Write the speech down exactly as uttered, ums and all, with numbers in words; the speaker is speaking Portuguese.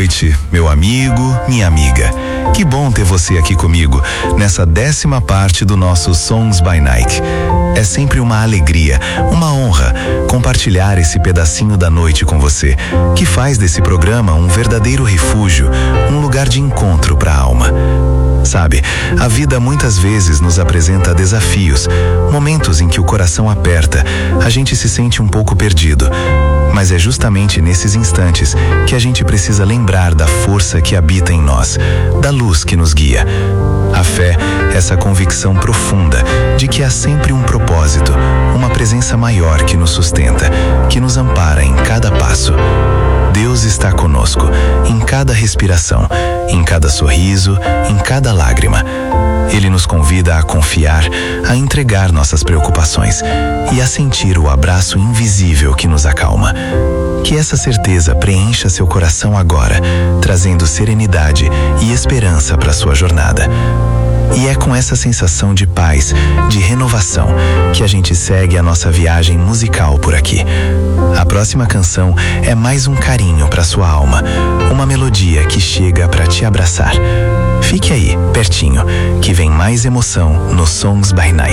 noite, meu amigo, minha amiga. Que bom ter você aqui comigo nessa décima parte do nosso Songs by Night. É sempre uma alegria, uma honra compartilhar esse pedacinho da noite com você, que faz desse programa um verdadeiro refúgio, um lugar de encontro para a alma. Sabe, a vida muitas vezes nos apresenta desafios, momentos em que o coração aperta, a gente se sente um pouco perdido. Mas é justamente nesses instantes que a gente precisa lembrar da força que habita em nós, da luz que nos guia. A fé, essa convicção profunda de que há sempre um propósito, uma presença maior que nos sustenta, que nos ampara em cada passo. Deus está conosco, em cada respiração, em cada sorriso, em cada lágrima. Ele nos convida a confiar, a entregar nossas preocupações e a sentir o abraço invisível que nos acalma. Que essa certeza preencha seu coração agora, trazendo serenidade e esperança para sua jornada. E é com essa sensação de paz, de renovação, que a gente segue a nossa viagem musical por aqui. A próxima canção é mais um carinho para sua alma, uma melodia que chega para te abraçar. Fique aí, pertinho, que vem mais emoção no Songs by Night.